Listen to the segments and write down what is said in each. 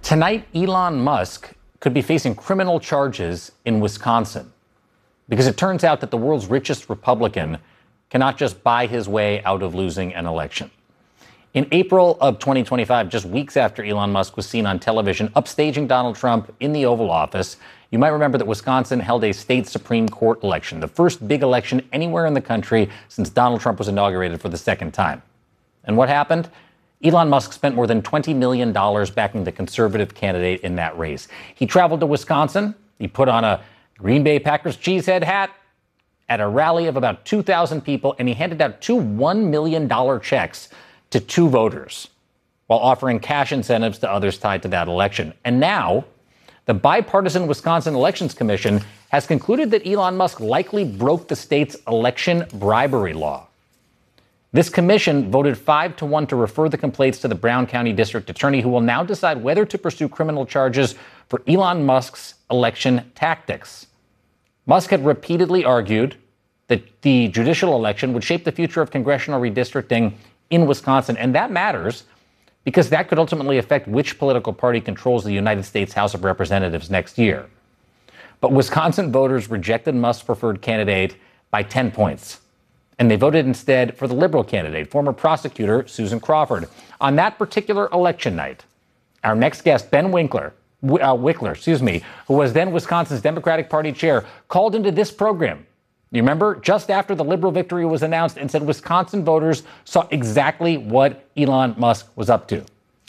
Tonight, Elon Musk could be facing criminal charges in Wisconsin because it turns out that the world's richest Republican cannot just buy his way out of losing an election. In April of 2025, just weeks after Elon Musk was seen on television upstaging Donald Trump in the Oval Office, you might remember that Wisconsin held a state Supreme Court election, the first big election anywhere in the country since Donald Trump was inaugurated for the second time. And what happened? Elon Musk spent more than $20 million backing the conservative candidate in that race. He traveled to Wisconsin. He put on a Green Bay Packers cheesehead hat at a rally of about 2,000 people, and he handed out two $1 million checks to two voters while offering cash incentives to others tied to that election. And now, the bipartisan Wisconsin Elections Commission has concluded that Elon Musk likely broke the state's election bribery law. This commission voted 5-1 to refer the complaints to the Brown County District Attorney, who will now decide whether to pursue criminal charges for Elon Musk's election tactics. Musk had repeatedly argued that the judicial election would shape the future of congressional redistricting in Wisconsin, and that matters because that could ultimately affect which political party controls the United States House of Representatives next year. But Wisconsin voters rejected Musk's preferred candidate by 10 points. And they voted instead for the liberal candidate, former prosecutor Susan Crawford. On that particular election night, our next guest, Ben Wickler, who was then Wisconsin's Democratic Party chair, called into this program. You remember, just after the liberal victory was announced, and said Wisconsin voters saw exactly what Elon Musk was up to.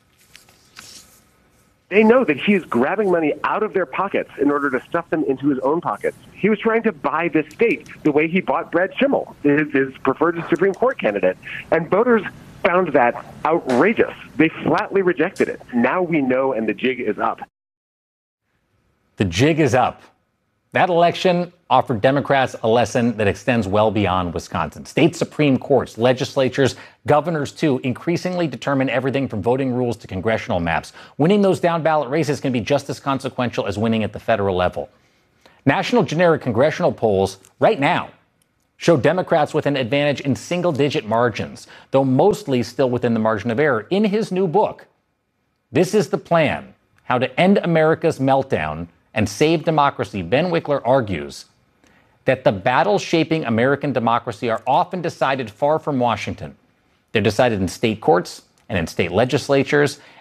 They know that he is grabbing money out of their pockets in order to stuff them into his own pockets. He was trying to buy this state the way he bought Brad Schimmel, his preferred Supreme Court candidate. And voters found that outrageous. They flatly rejected it. Now we know, and the jig is up. The jig is up. That election offered Democrats a lesson that extends well beyond Wisconsin. State Supreme Courts, legislatures, governors, too, increasingly determine everything from voting rules to congressional maps. Winning those down-ballot races can be just as consequential as winning at the federal level. National generic congressional polls right now show Democrats with an advantage in single-digit margins, though mostly still within the margin of error. In his new book, This is the Plan: How to End America's Meltdown and Save Democracy, Ben Wickler argues that the battles shaping American democracy are often decided far from Washington. They're decided in state courts and in state legislatures,